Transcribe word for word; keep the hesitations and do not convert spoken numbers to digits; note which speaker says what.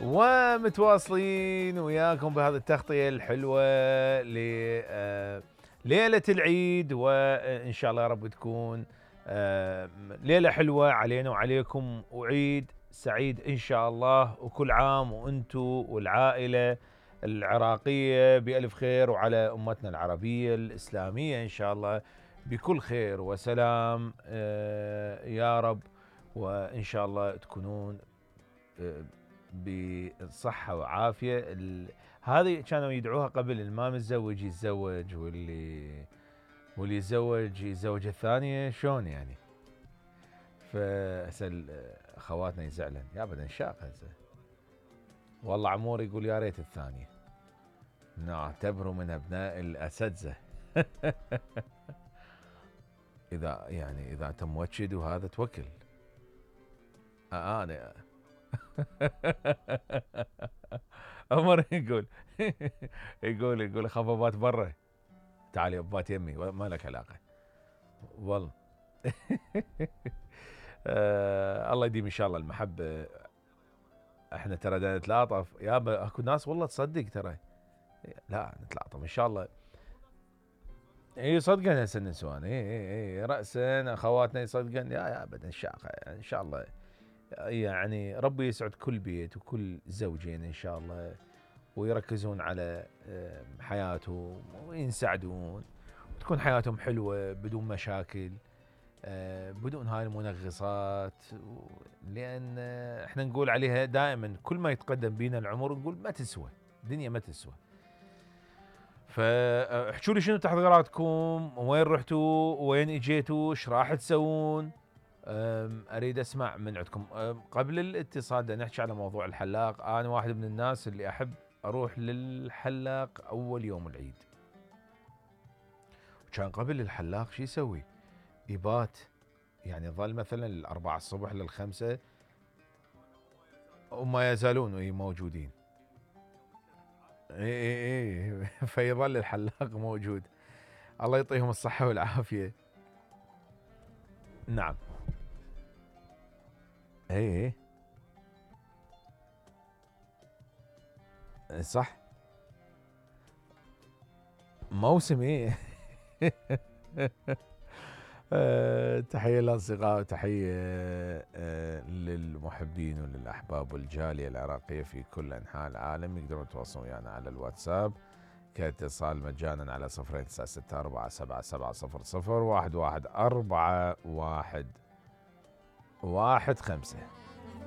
Speaker 1: ومتواصلين وياكم بهذه التغطية الحلوة لليلة العيد، وإن شاء الله يا رب تكون ليلة حلوة علينا وعليكم، وعيد سعيد إن شاء الله، وكل عام وأنتم والعائلة العراقية بألف خير، وعلى أمتنا العربية الإسلامية إن شاء الله بكل خير وسلام يا رب، وإن شاء الله تكونون بصحة وعافية. هذه كانوا يدعوها قبل، الما متزوج يتزوج، واللي واللي يتزوج يتزوج الثانية، شلون يعني؟ فهسه اخواتنا يزعلن يا بدنا شاق هسه. والله عمور يقول يا ريت الثانية، نعتبره من ابناء الاساتذة. اذا يعني اذا انت موجد وهذا توكل. آه انا عمر يقول يقول يقول خفضات برا، تعال يا بات يمي، ما لك علاقة والله. آه الله يديم ان شاء الله المحبة. احنا ترى نتلاطف يا اكو ناس والله تصدق ترى، لا نتلاطف ان شاء الله. اي صدقا هسه النسوان، اي اي اي راسا اخواتنا يصدقن يا يا ابدا الشاقه ان شاء الله. يعني ربي يسعد كل بيت وكل زوجين ان شاء الله، ويركزون على حياتهم وينسعدون، وتكون حياتهم حلوه بدون مشاكل، بدون هاي المنغصات. لان احنا نقول عليها دائما كل ما يتقدم بينا العمر نقول ما تسوى الدنيا، ما تسوى. فاحكوا لي شنو تحضيراتكم، وين رحتوا، وين اجيتوا، ايش راح تسوون؟ اريد اسمع من عندكم. قبل الاتصال بدنا نحكي على موضوع الحلاق. انا واحد من الناس اللي احب اروح للحلاق اول يوم العيد. وكان قبل الحلاق شو يسوي؟ يبات، يعني ظل مثلا الأربعة الصبح للخمسة وما يزالون موجودين. اي اي اي فيظل الحلاق موجود. الله يعطيهم الصحة والعافية. نعم. اي اي صح، موسم. ايه أه تحية للأصدقاء، وتحية أه للمحبين وللأحباب والجالية العراقية في كل أنحاء العالم. يقدرون يتواصلون ويانا على الواتساب كاتصال مجانا على صفرين تسعة ستة أربعة سبعة سبعة صفر صفر واحد واحد أربعة واحد واحد خمسة.